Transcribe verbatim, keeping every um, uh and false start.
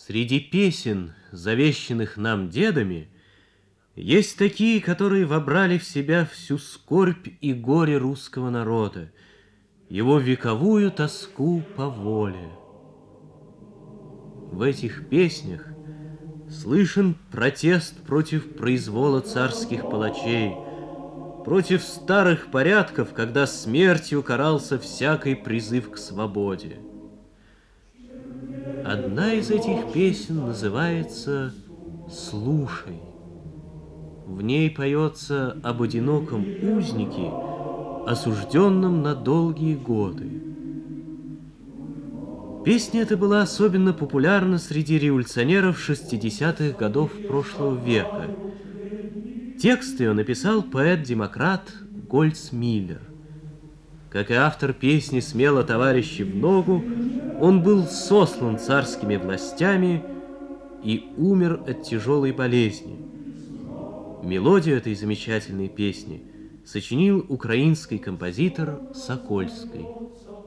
Среди песен, завещанных нам дедами, есть такие, которые вобрали в себя всю скорбь и горе русского народа, его вековую тоску по воле. В этих песнях слышен протест против произвола царских палачей, против старых порядков, когда смертью карался всякий призыв к свободе. Одна из этих песен называется «Слушай». В ней поется об одиноком узнике, осужденном на долгие годы. Песня эта была особенно популярна среди революционеров шестидесятых годов прошлого века. Текст ее написал поэт-демократ Гольцмиллер. Как и автор песни «Смело, товарищи, в ногу», он был сослан царскими властями и умер от тяжелой болезни. Мелодию этой замечательной песни сочинил украинский композитор Сокольский.